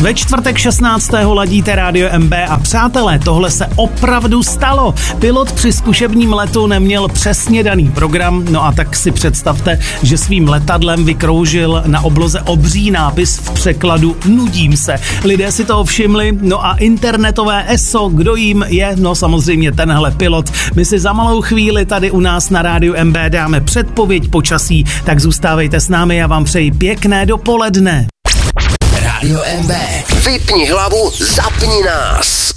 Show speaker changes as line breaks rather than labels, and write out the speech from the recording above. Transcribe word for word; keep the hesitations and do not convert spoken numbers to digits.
Ve čtvrtek šestnáctého ladíte Rádio M B a přátelé, tohle se opravdu stalo. Pilot při zkušebním letu neměl přesně daný program, no a tak si představte, že svým letadlem vykroužil na obloze obří nápis v překladu Nudím se. Lidé si toho všimli, no a internetové eso, kdo jim je, no samozřejmě tenhle pilot. My si za malou chvíli tady u nás na Rádiu M B dáme předpověď počasí, tak zůstávejte s námi, já vám přeji pěkné dopoledne.
Rádio M B. Vypni hlavu, zapni nás.